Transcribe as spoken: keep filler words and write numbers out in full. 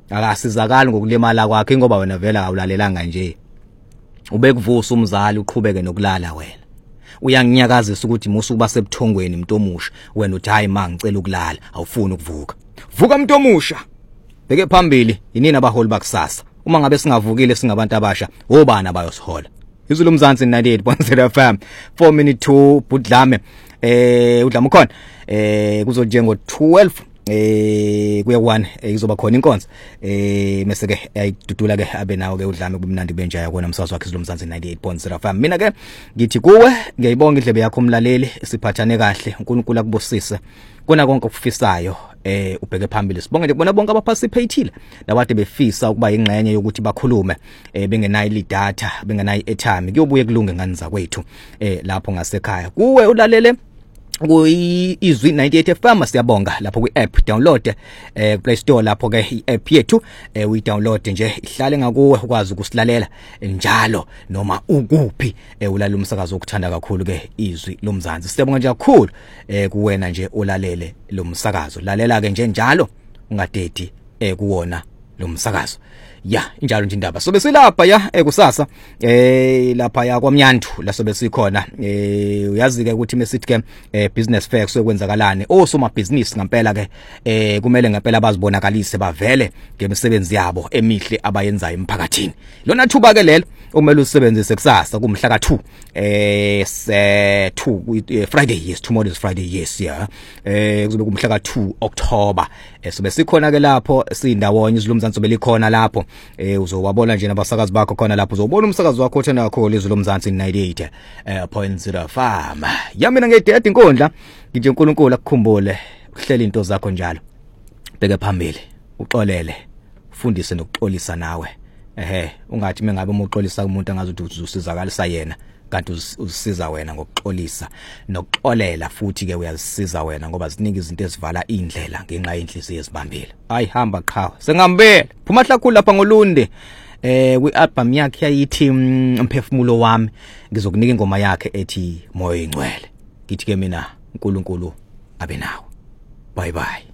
akasizakala ngokulimala kwakhe ngoba wena vela awulalelanga nje ubekuvusa umzali uqhubeke nokulala wena uyanginyakazisa ukuthi musukuba sebuthongweni mntomusha wena uthi hayi ma ngicela ukulala awufuni ukuvuka vuka mntomusha beke phambili yinini abaholi bakusasa uma ngabe singavukile singabantu abasha obani abayosihola izulu mzansi ninety-eight point zero F M four minute two budlame eh udlame khona eh kuzojengo twelve eh kuya one izoba khona inkonzo eh mase ke ayidudula ke abe nawo ke udlame kubumnandi benja yakona umsakazo wakhe izulu mzansi ninety-eight point zero F M mina ke ngithi kuwe ngiyayibonga indlebe yakho umlaleli siphathane kahle uNkulunkulu akubusise kona konke okufisayo eh ubheke phambili sibonge nje kubona bonke abaparticipatile labade befisa ukuba ingxenye yokuthi bakhulume eh bengenayo lidata bengenayo airtime kuyobuye kulunge ngani zakwethu eh lapho ngasekhaya kuwe ulalele kuizwi ninety-eight F M siyabonga lapho kwi-app download eh Play Store lapho ke i-app yethu eh uyi-download nje ihlale ngakuwe ukwazi ukusilalela njalo noma ukuphi eh ulala umsakazo okuthanda kakhulu ke izwi lomzansi siyabonga nje kakhulu eh kuwena nje ulalele lo msakazo lalela ke nje njalo ungadedi eh kuwona lo msakazo ya injalo nje indaba sobe silapha ya ekusasa eh lapha ya kwaMnyandu la sobe sikhona eh uyazi ke ukuthi mesithi ke eh business fair kusokwenzakalani osoma business ngempela ke eh kumele ngempela bazibonakalise bavele ngemisebenzi yabo emihle abayenzayo emphakathini lona thuba ke lelo umele usebenzise kusasa kumhla ka two eh se two Friday yes tomorrow is Friday yes yeah eh kuzobe kumhla ka two October eh sobe sikhona ke lapho sindawonye izulu mzansi sobe likhona lapho eh uzowabona nje nabasakazi bakho khona lapho uzobona umsakazi wakho othanda kakhulu izulu mzansi ninety-eight point zero F M yamina ngedede inkondla ngithi uNkulunkulu akukhumbule uhlela into zakho njalo bheke phambili uxolele ufundise nokuxolisa nawe ehe ungathi mengabe umuxolisa umuntu angazi ukuthi uzusizakalisa yena kanti uzisiza wena ngokuxolisa nokuxolela futhi ke uyazisiza wena ngoba ziningi izinto ezivala indlela ngenxa yenhliziyo ezibambile hayi hamba qha sengambele phuma hlakhulu lapha ngolunde eh kwi-album yakhe yayithi umphefumulo wami ngizokunika ingoma yakhe ethi moyo ingcwele ngithi ke mina uNkulunkulu abe nawe bye bye.